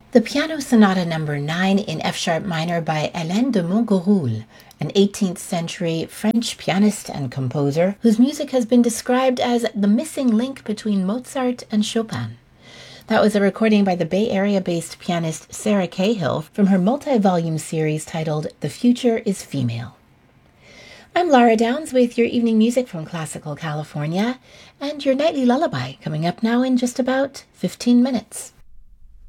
The Piano Sonata Number 9 in F-sharp minor by Hélène de Montgeroul, an 18th century French pianist and composer whose music has been described as the missing link between Mozart and Chopin. That was a recording by the Bay Area-based pianist Sarah Cahill from her multi-volume series titled The Future is Female. I'm Lara Downs with your evening music from Classical California and your nightly lullaby coming up now in just about 15 minutes.